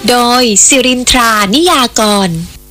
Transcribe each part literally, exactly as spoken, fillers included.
โดยสิรินทรานิยากร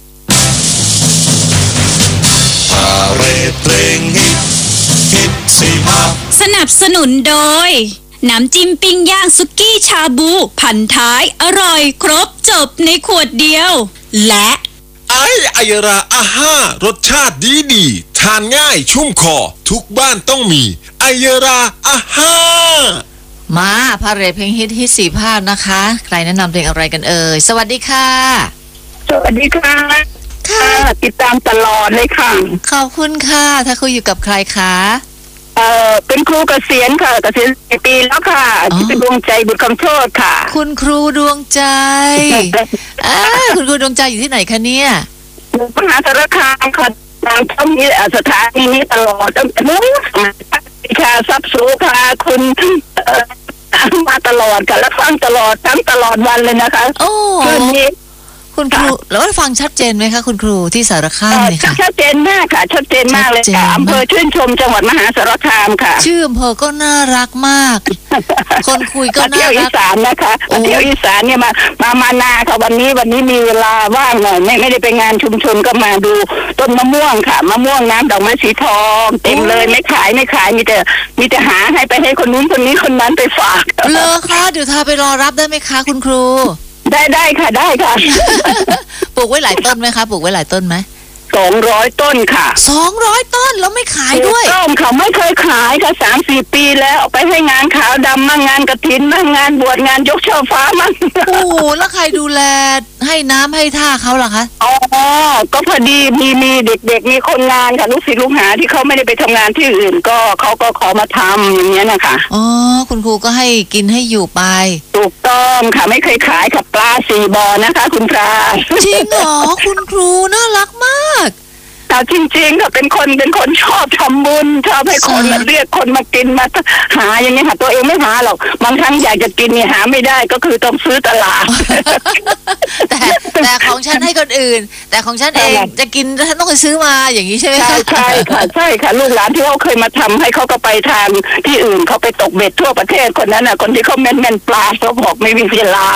พาเรดเพลงฮิตฮิตสี่ภาคสนับสนุนโดยน้ำจิ้มปิ้งย่างสุกี้ชาบูพันท้ายอร่อยครบจบในขวดเดียวและไอไอราอาห้ารสชาติดีดีทานง่ายชุ่มคอทุกบ้านต้องมีไอราอาห้ามาพาเรทเพลงฮิตฮิตสี่ภาคนะคะใครแนะนำเพลงอะไรกันเอ่ยสวัสดีค่ะสวัสดีค่ะค่ะติดตามตลอดเลยค่ะขอบคุณค่ะถ้าคุยอยู่กับใครคะเอ่อเป็นครูเกษียณค่ะเกษียณสี่ปีแล้วค่ะที่เป็นดวงใจบุตรคำโชติค่ะคุณครูดวงใจอ่าคุณครูดวงใจอยู่ที่ไหนคะเนี่ยมหาสารคามค่ะทางช่องนี้สถานีนี้ตลอดตั้งแต่นู้นวิชาทรัพย์สูค่ะคุณมาตลอดค่ะแล้วฟังตลอดทั้งตลอดวันเลยนะคะโอ้คุณครูแล้วฟังชัดเจนไหมคะคุณครูที่สารคามเลยค่ะชัดเจนมากค่ะชัดเจนมากเลยค่ะอำเภอชื่นชมจังหวัดมหาสารคามค่ะชื่ออำเภอก็น่ารักมากคนคุยก็น่ารักเที่ยวอีสานนะคะเที่ยวอีสานเนี่ยมามามานาค่ะวันนี้วันนี้มีเวลาว่างหน่อยไม่ไม่ได้ไปงานชุมชนก็มาดูต้นมะม่วงค่ะมะม่วงน้ำดอกไม้สีทองเต็มเลยไม่ขายไม่ขายมีแต่มีแต่หาให้ไปให้คนนู้นคนนี้คนนั้นไปฝากเลอค่ะเดี๋ยวทาไปรอรับได้ไหมคะคุณครูได้ได้ค่ะได้ค่ะปลูกไว้หลายต้นไหมคะปลูกไว้หลายต้นไหมสองร้อยต้นค่ะสองร้อยต้นแล้วไม่ขายด้วยต้นเขาไม่เคยขายค่ะสามสี่ปีแล้วไปให้งานขาวดำมั่งงานกฐินมั่งงานบวชงานยกช่อฟ้ามั่งโอ้โหแล้วใครดูแลให้น้ำให้ท่าเขาล่ะคะอ๋อก็พอดีมีมีเด็กๆมีคนงานค่ะลูกศิษย์ลูกหาที่เขาไม่ได้ไปทำงานที่อื่นก็เขาก็ขอมาทำอย่างเงี้ยนะคะอ๋อคุณครูก็ให้กินให้อยู่ไปถูกต้องค่ะไม่เคยขายค่ะปลาสี่บ่อนะคะคุณพระจริงเหรอคุณครูน่ารักมากแต่จริงๆค่ะเป็นคนเป็นคนชอบทำบุญชอบให้คนมาเรียกคนมากินมาหาอย่างนี้ค่ะตัวเองไม่หาหรอกบางครั้งอยากจะกินเนี่ยหาไม่ได้ก็คือต้องซื้อตลาดแต่แต่ของฉันให้คนอื่นแต่ของฉันเองจะกินฉันต้องไปซื้อมาอย่างนี้ใช่ไหมคะใช่ค่ะใช่ค่ะลูกหลานที่เขาเคยมาทำให้เขาก็ไปทานที่อื่นเขาไปตกเบ็ดทั่วประเทศคนนั้นน่ะคนที่เขาแม่นแม่นปลาเขาบอกไม่มีเวลา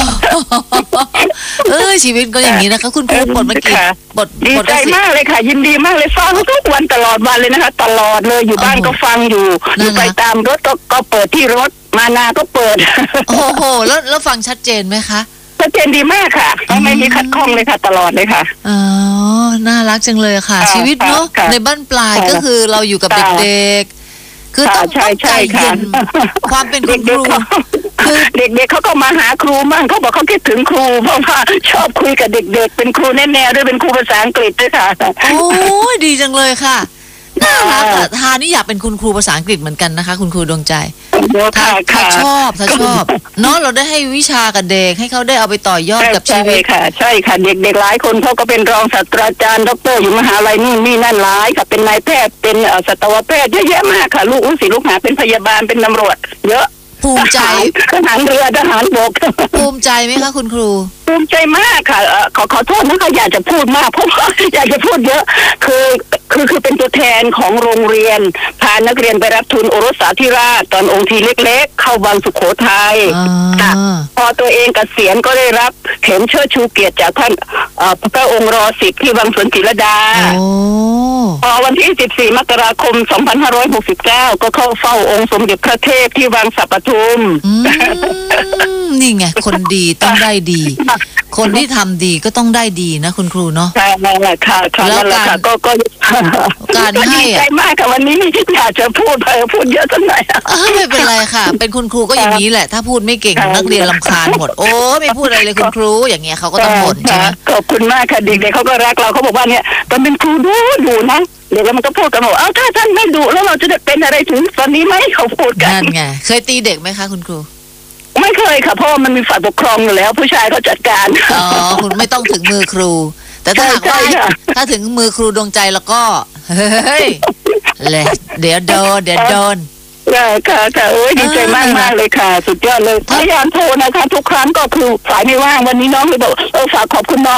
เออชีวิตก็อย่างนี้นะคะคุณครูบทเมื่อกี้บทดีใจมากเลยค่ะยินดีมากเลยฟังทุกวันตลอดวันเลยนะคะตลอดเลยอยู่บ้านก็ฟังอยู่อยู่ไปตามรถก็ก็เปิดที่รถมานาก็เปิดโอ้โหแล้วแล้วฟังชัดเจนไหมคะชัดเจนดีมากค่ะไม่มีขัดข้องเลยค่ะตลอดเลยค่ะอ๋อน่ารักจังเลยค่ะชีวิตเนาะในบ้านปลายก็คือเราอยู่กับเด็กๆคือต้องต้องใจเย็นความเป็นคุณครูคือเด็กๆเขาก็มาหาครูมั่งเขาบอกเขาคิดถึงครูเพราะว่าชอบคุยกับเด็กๆเป็นครูแน่ๆด้วยเป็นครูภาษาอังกฤษด้วยค่ะโอ้ดีจังเลยค่ะน่ารักค่ะทานี่อยากเป็นคุณครูภาษาอังกฤษเหมือนกันนะคะคุณครูดวงใจถ้าถ้าชอบถ้าชอบเนาะเราได้ให้วิชากับเด็กให้เขาได้เอาไปต่อยอดกับชีวิตค่ะใช่ค่ะเด็กๆหลายคนเขาก็เป็นรองศาสตราจารย์ด็อกเตอร์อยู่มหาลัยนู่นนี่นั่นหลายค่ะเป็นนายแพทย์เป็นสัตวแพทย์เยอะแยะมากค่ะลูกลูกศิษย์ลูกหาเป็นพยาบาลเป็นตำรวจเยอะภูมิใจทหารเรือทหารบกภูมิใจไหมคะคุณครูภูมิใจมากค่ะขอขอโทษนะคะอยากจะพูดมากเพราะว่าอยากจะพูดเยอะคือคือคือเป็นตัวแทนของโรงเรียนพานักเรียนไปรับทุนโอรสสาธิราชตอนองค์ทีเล็กๆเข้าวังสุโขทัยค่ะพอตัวเองเกษียณก็ได้รับเข็มเชิดชูเกียรติจากท่านพระองค์รอสิบที่วังสวนจิรดาพอวันที่สิบสี่มกราคมสองพันห้าร้อยหกสิบเก้าก็เข้าเฝ้าองค์สมเด็จพระเทพที่วังสัปทุมนี่ไงคนดีต้องได้ดีคนที่ทำดีก็ต้องได้ดีนะคุณครูเนาะใช่แหละค่ะแล้วการก็ก็การให้ใจมากค่ะวันนี้อยากจะพูดไปพูดเยอะสักหน่อยไม่เป็นไรค่ะเป็นคุณครูก็อย่างนี้แหละถ้าพูดไม่เก่งนักเรียนรำคาญหมดโอ้ไม่พูดอะไรเลยคุณครูอย่างเงี้ยเขาก็ต้องบ่นใช่ไหมขอบคุณมากค่ะเด็กๆเขาก็รักเราเขาบอกว่าเนี่ยตอนเป็นครูดูดูนะเด็กมันก็พูดกันบอกเอ้าถ้าท่านไม่ดุแล้วเราจะเป็นอะไรถึงตอนนี้ไหมเขาพูดกันนั่นไงเคยตีเด็กไหมคะคุณครูไม่เคยค่ะเพราะมันมีฝ่ายปกครองอยู่แล้วผู้ชายเขาจัดการอ๋อคุณไม่ต้องถึงมือครูแต่ถ้าหากว่าถ้าถึงมือครูดวงใจแล้วก็เฮ้ยเลยเดี๋ยวโดนเดี๋ยวโดนค่ะค่ะค่ะโอ้ยดีใจมากมากเลยค่ะสุดยอดเลยพยายามโทรนะคะทุกครั้งก็คือฝ่ายไม่ว่างวันนี้น้องเลยบอกเออฝากขอบคุณน้อง